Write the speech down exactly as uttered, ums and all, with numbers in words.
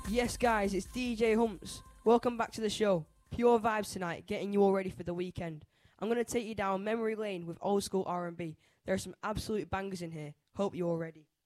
Yes, guys, it's D J Humps. Welcome back to the show. Pure vibes tonight, getting you all ready for the weekend. I'm going to take you down memory lane with old school R and B. There are some absolute bangers in here. Hope you're all ready.